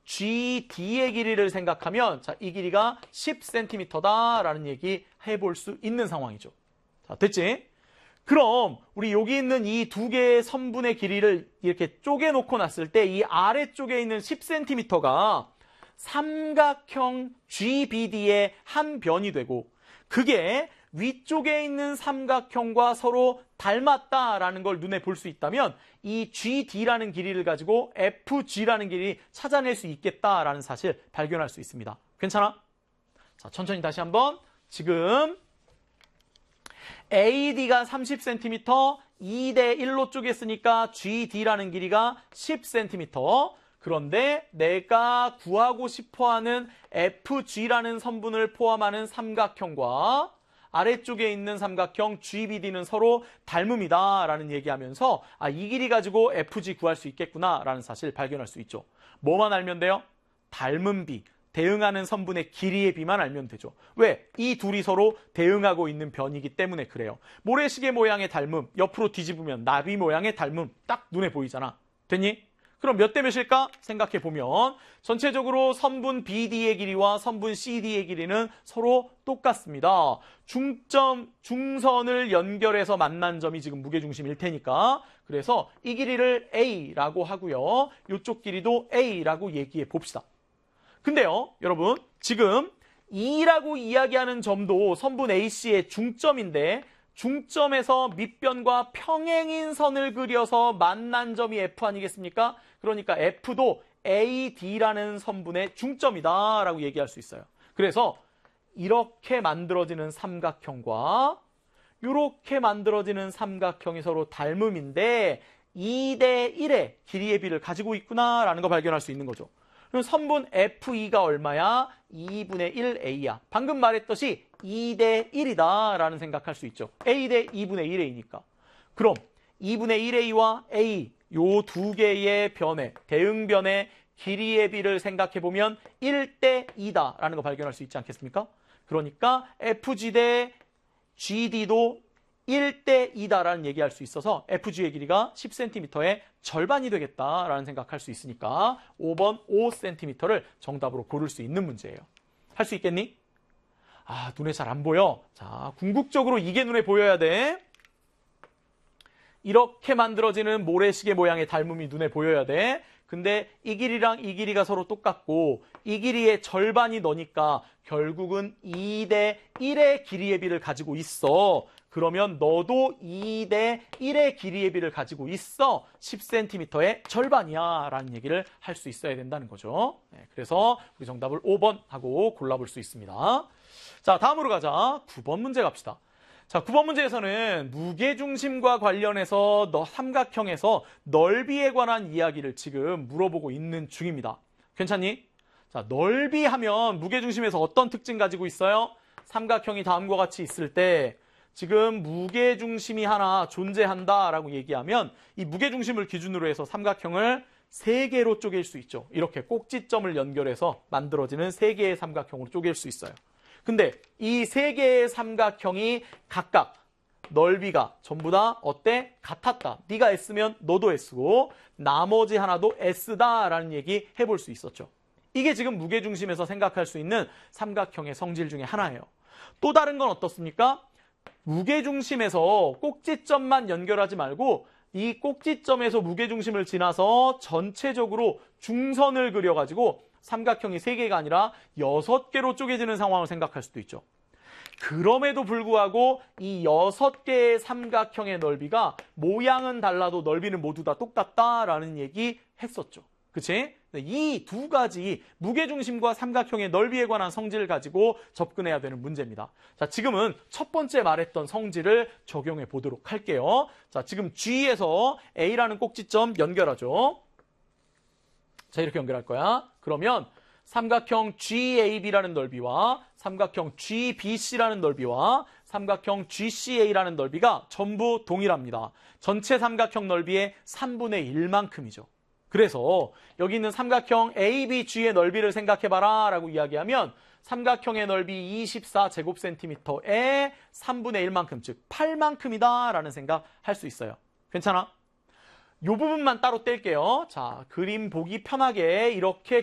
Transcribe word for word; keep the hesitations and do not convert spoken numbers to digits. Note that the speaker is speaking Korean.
지디의 길이를 생각하면 자, 이 길이가 십 센티미터다라는 얘기 해볼 수 있는 상황이죠. 자, 됐지? 그럼 우리 여기 있는 이 두 개의 선분의 길이를 이렇게 쪼개놓고 놨을 때 이 아래쪽에 있는 십 센티미터가 삼각형 지비디의 한 변이 되고 그게 위쪽에 있는 삼각형과 서로 닮았다라는 걸 눈에 볼 수 있다면 이 지디라는 길이를 가지고 에프지라는 길이 찾아낼 수 있겠다라는 사실 발견할 수 있습니다. 괜찮아? 자, 천천히 다시 한번. 지금 에이디가 삼십 센티미터, 이 대 일로 쪼갰으니까 지디라는 길이가 십 센티미터. 그런데 내가 구하고 싶어하는 에프지라는 선분을 포함하는 삼각형과 아래쪽에 있는 삼각형 지비디는 서로 닮음이다 라는 얘기하면서 아, 이 길이 가지고 에프지 구할 수 있겠구나 라는 사실 발견할 수 있죠. 뭐만 알면 돼요? 닮은 비, 대응하는 선분의 길이의 비만 알면 되죠. 왜? 이 둘이 서로 대응하고 있는 변이기 때문에 그래요. 모래시계 모양의 닮음, 옆으로 뒤집으면 나비 모양의 닮음 딱 눈에 보이잖아. 됐니? 그럼 몇 대 몇일까? 생각해보면 전체적으로 선분 비디의 길이와 선분 씨디의 길이는 서로 똑같습니다. 중점, 중선을 연결해서 만난 점이 지금 무게중심일 테니까 그래서 이 길이를 A라고 하고요. 이쪽 길이도 A라고 얘기해 봅시다. 근데요, 여러분 지금 이라고 이야기하는 점도 선분 에이씨의 중점인데 중점에서 밑변과 평행인 선을 그려서 만난 점이 F 아니겠습니까? 그러니까 F도 에이디라는 선분의 중점이다 라고 얘기할 수 있어요. 그래서 이렇게 만들어지는 삼각형과 이렇게 만들어지는 삼각형이 서로 닮음인데 이 대 일의 길이의 비를 가지고 있구나라는 거 발견할 수 있는 거죠. 그럼 선분 에프이가 얼마야? 이분의 일 에이야. 방금 말했듯이 이 대 일이다 라는 생각할 수 있죠. A 대 이분의 일 에이니까. 그럼 이분의 일 에이와 A 요 두 개의 변의, 대응변의 길이의 비를 생각해보면 일 대 이다 라는 거 발견할 수 있지 않겠습니까? 그러니까 에프지 대 지디도 일 대 이다라는 얘기할 수 있어서 에프지의 길이가 십 센티미터의 절반이 되겠다라는 생각할 수 있으니까 오 번 오 센티미터를 정답으로 고를 수 있는 문제예요. 할 수 있겠니? 아, 눈에 잘 안 보여. 자, 궁극적으로 이게 눈에 보여야 돼. 이렇게 만들어지는 모래시계 모양의 닮음이 눈에 보여야 돼. 근데 이 길이랑 이 길이가 서로 똑같고 이 길이의 절반이 너니까 결국은 이 대 일의 길이의 비를 가지고 있어. 그러면 너도 이 대 일의 길이의 비를 가지고 있어. 십 센티미터의 절반이야 라는 얘기를 할 수 있어야 된다는 거죠. 네, 그래서 우리 정답을 오 번 하고 골라볼 수 있습니다. 자, 다음으로 가자. 구 번 문제 갑시다. 자, 구 번 문제에서는 무게중심과 관련해서 너 삼각형에서 넓이에 관한 이야기를 지금 물어보고 있는 중입니다. 괜찮니? 자, 넓이 하면 무게중심에서 어떤 특징 가지고 있어요? 삼각형이 다음과 같이 있을 때 지금 무게중심이 하나 존재한다라고 얘기하면 이 무게중심을 기준으로 해서 삼각형을 세 개로 쪼갤 수 있죠. 이렇게 꼭지점을 연결해서 만들어지는 세 개의 삼각형으로 쪼갤 수 있어요. 근데 이 세 개의 삼각형이 각각 넓이가 전부 다 어때? 같았다. 네가 S면 너도 S고 나머지 하나도 S다라는 얘기 해볼 수 있었죠. 이게 지금 무게중심에서 생각할 수 있는 삼각형의 성질 중에 하나예요. 또 다른 건 어떻습니까? 무게중심에서 꼭지점만 연결하지 말고 이 꼭지점에서 무게중심을 지나서 전체적으로 중선을 그려가지고 삼각형이 세 개가 아니라 여섯 개로 쪼개지는 상황을 생각할 수도 있죠. 그럼에도 불구하고 이 여섯 개의 삼각형의 넓이가 모양은 달라도 넓이는 모두 다 똑같다라는 얘기 했었죠. 그치? 이 두 가지 무게중심과 삼각형의 넓이에 관한 성질을 가지고 접근해야 되는 문제입니다. 자, 지금은 첫 번째 말했던 성질을 적용해 보도록 할게요. 자, 지금 G에서 A라는 꼭지점 연결하죠. 자, 이렇게 연결할 거야. 그러면 삼각형 지에이비라는 넓이와 삼각형 지비씨라는 넓이와 삼각형 지씨에이라는 넓이가 전부 동일합니다. 전체 삼각형 넓이의 삼분의 일만큼이죠. 그래서 여기 있는 삼각형 에이비지의 넓이를 생각해봐라 라고 이야기하면 삼각형의 넓이 이십사 제곱센티미터의 삼분의 일만큼, 즉 팔만큼이다 라는 생각 할 수 있어요. 괜찮아? 이 부분만 따로 뗄게요. 자, 그림 보기 편하게 이렇게